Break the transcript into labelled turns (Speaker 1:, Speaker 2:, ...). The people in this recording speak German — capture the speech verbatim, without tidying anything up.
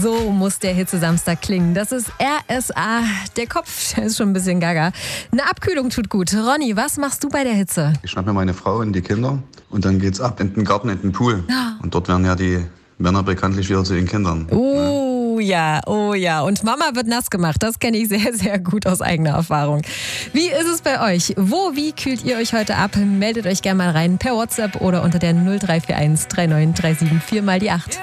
Speaker 1: So muss der Hitze-Samstag klingen. Das ist R S A. Der Kopf ist schon ein bisschen gaga. Eine Abkühlung tut gut. Ronny, was machst du bei der Hitze?
Speaker 2: Ich schnappe mir meine Frau und die Kinder und dann geht's ab in den Garten, in den Pool. Und dort werden ja die Männer bekanntlich wieder zu den Kindern.
Speaker 1: Oh ja, oh ja. Und Mama wird nass gemacht. Das kenne ich sehr, sehr gut aus eigener Erfahrung. Wie ist es bei euch? Wo, wie kühlt ihr euch heute ab? Meldet euch gerne mal rein per WhatsApp oder unter der null drei vier eins drei neun drei sieben vier mal die acht.